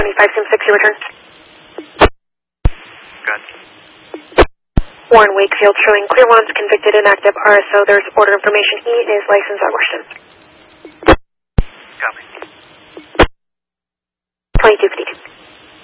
5 Sim 6, you return. Good. Warren Wakefield showing clear ones, convicted, inactive RSO. There's order information. He is licensed at Washington.